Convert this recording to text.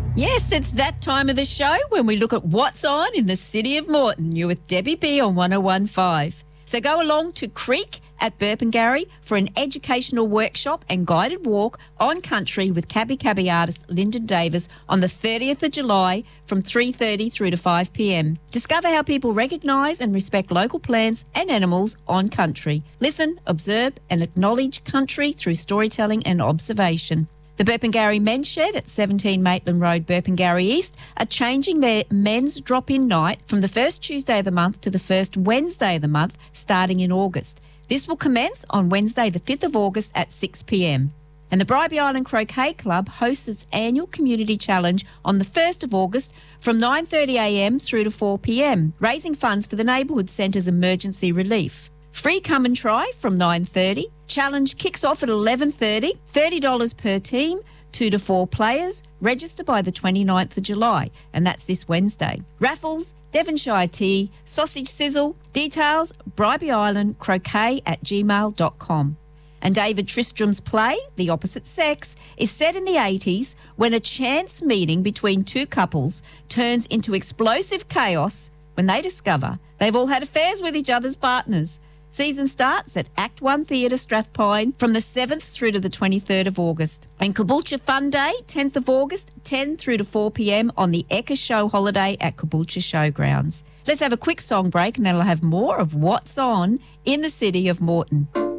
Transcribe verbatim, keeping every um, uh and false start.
Yes, it's that time of the show when we look at what's on in the city of Moreton. You're with Debbie B on one oh one point five. So go along to Creek at Burpengary for an educational workshop and guided walk on country with Cabby Cabby artist Lyndon Davis on the thirtieth of July from three thirty through to five p m. Discover how people recognise and respect local plants and animals on country. Listen, observe and acknowledge country through storytelling and observation. The Burpengary Men's Shed at seventeen Maitland Road, Burpengary East are changing their men's drop-in night from the first Tuesday of the month to the first Wednesday of the month starting in August. This will commence on Wednesday the fifth of August at six p m. And the Bribie Island Croquet Club hosts its annual community challenge on the first of August from nine thirty a m through to four p m, raising funds for the Neighbourhood Centre's emergency relief. Free come and try from nine thirty. Challenge kicks off at eleven thirty. thirty dollars per team, two to four players. Register by the twenty-ninth of July, and that's this Wednesday. Raffles, Devonshire tea, sausage sizzle. Details, Bribie Island Croquet at gmail dot com. And David Tristram's play, The Opposite Sex, is set in the eighties when a chance meeting between two couples turns into explosive chaos when they discover they've all had affairs with each other's partners. Season starts at Act one Theatre Strathpine from the seventh through to the twenty-third of August. And Caboolture Fun Day, tenth of August, ten through to four p m on the Ekka Show holiday at Caboolture Showgrounds. Let's have a quick song break and then I'll have more of what's on in the city of Moreton.